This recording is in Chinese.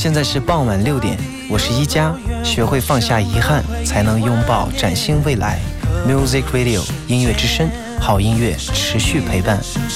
现在是傍晚6点，我是一加，学会放下遗憾，才能拥抱崭新未来。Music Radio 音乐之声，好音乐持续陪伴。